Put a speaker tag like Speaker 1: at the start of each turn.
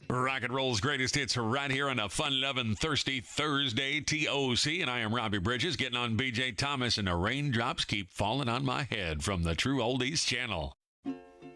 Speaker 1: Rock and roll's greatest hits right here on a fun-loving, thirsty Thursday TOC, and I am Robbie Bridges, getting on BJ Thomas, and the raindrops keep falling on my head from the True Oldies channel.